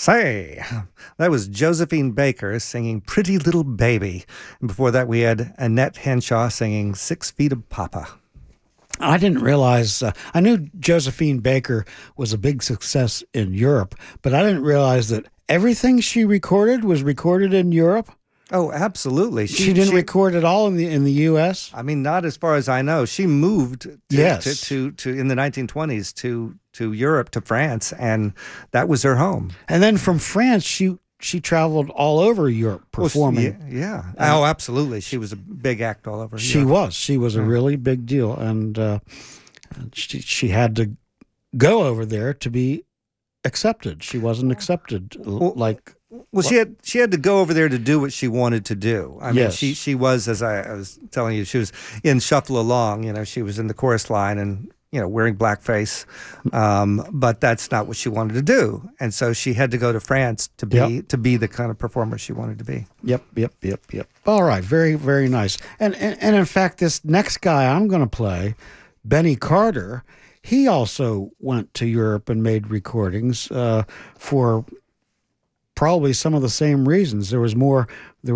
Say, that was Josephine Baker singing Pretty Little Baby. And before that, we had Annette Henshaw singing 6 Feet of Papa. I didn't realize, I knew Josephine Baker was a big success in Europe, but I didn't realize that everything she recorded was recorded in Europe. Oh, absolutely. She didn't record it all in the U.S. I mean, not as far as I know. She moved to in the 1920s to Europe, to France, and that was her home. And then from France, she traveled all over Europe performing. Well, yeah. Oh, absolutely. She was a big act all over Europe. She was a really big deal, and she had to go over there to be accepted. She wasn't accepted Well, she had to go over there to do what she wanted to do. I mean, yes. she was, as I was telling you, she was in Shuffle Along. You know, she was in the chorus line and, you know, wearing blackface. But that's not what she wanted to do. And so she had to go to France to be the kind of performer she wanted to be. Yep. All right. Very, very nice. And in fact, this next guy I'm going to play, Benny Carter, he also went to Europe and made recordings for probably some of the same reasons. There was more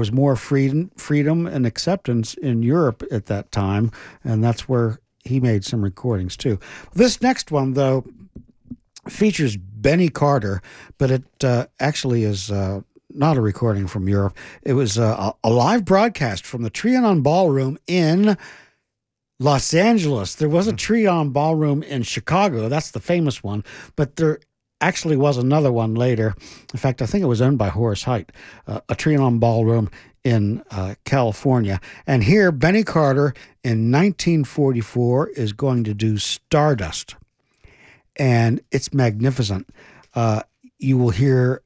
freedom and acceptance in Europe at that time, and that's where he made some recordings too. This next one, though, features Benny Carter, but it actually is not a recording from Europe. It was a live broadcast from the Trianon Ballroom in Los Angeles. There was a Trianon Ballroom in Chicago. That's the famous one, but there actually was another one later. In fact, I think it was owned by Horace Heidt, a Trianon Ballroom in California. And here, Benny Carter in 1944 is going to do Stardust. And it's magnificent. You will hear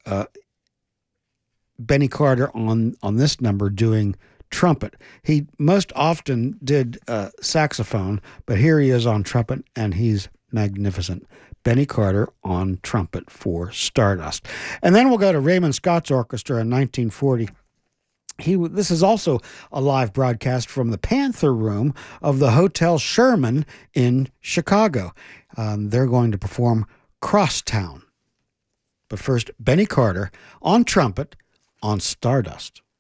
Benny Carter on this number doing trumpet. He most often did saxophone, but here he is on trumpet, and he's magnificent. Benny Carter on trumpet for Stardust. And then we'll go to Raymond Scott's orchestra in 1940. This is also a live broadcast from the Panther Room of the Hotel Sherman in Chicago. They're going to perform Crosstown. But first, Benny Carter on trumpet on Stardust.